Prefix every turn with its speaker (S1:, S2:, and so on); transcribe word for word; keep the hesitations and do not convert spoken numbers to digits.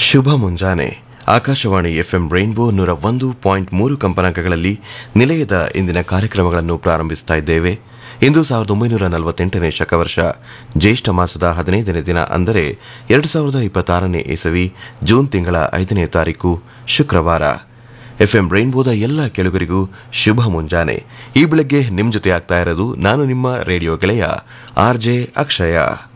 S1: ಶುಭ ಮುಂಜಾನೆ. Akashvani FM rainbow ನೂರ ಒಂದು ಪಾಯಿಂಟ್ ಮೂರು ಕಂಪನಾಂಕಗಳಲ್ಲಿ ನಿಲಯದ ಇಂದಿನ ಕಾರ್ಯಕ್ರಮಗಳನ್ನು ಪ್ರಾರಂಭಿಸ್ತಾ ಇದ್ದೇವೆ. ಇಂದು ಸಾವಿರದ ಒಂಬೈನೂರ ನಲವತ್ತೆಂಟನೇ ಶಕವರ್ಷ ಜ್ಯೇಷ್ಠ ಮಾಸದ ಹದಿನೈದನೇ ದಿನ, ಅಂದರೆ ಎರಡು ಸಾವಿರದ ಇಪ್ಪತ್ತಾರನೇ ಇಸವಿ ಜೂನ್ ತಿಂಗಳ ಐದನೇ ತಾರೀಕು ಶುಕ್ರವಾರ. ಎಫ್ಎಂ ರೈನ್ಬೋದ ಎಲ್ಲ ಕೆಳಗರಿಗೂ ಶುಭ ಮುಂಜಾನೆ. ಈ ಬೆಳಗ್ಗೆ ನಿಮ್ ಜೊತೆ ಆಗ್ತಾ ಇರೋದು ನಾನು ನಿಮ್ಮ ರೇಡಿಯೋ ಗೆಳೆಯ ಆರ್ ಜೆ ಅಕ್ಷಯ.